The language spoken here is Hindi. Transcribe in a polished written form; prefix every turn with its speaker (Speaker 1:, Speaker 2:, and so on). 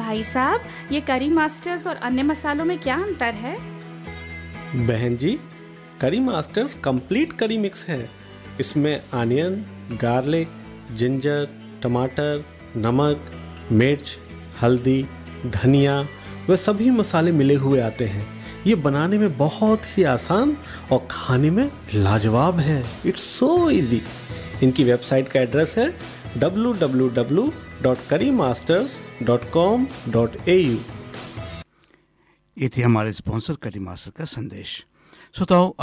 Speaker 1: भाई साहब, ये करी मास्टर्स और अन्य मसालों में क्या अंतर है?
Speaker 2: बहन जी, करी मास्टर्स कंप्लीट करी मिक्स है। इसमें अनियन, गार्लिक, जिंजर, टमाटर, नमक, मिर्च, हल्दी, धनिया वे सभी मसाले मिले हुए आते हैं। ये बनाने में बहुत ही आसान और खाने में लाजवाब है। It's so easy. इनकी वेबसाइट का एड्रेस है www.currymasters.com.au।
Speaker 3: ये थे हमारे स्पॉन्सर करी मास्टर का संदेश। श्रोताओ,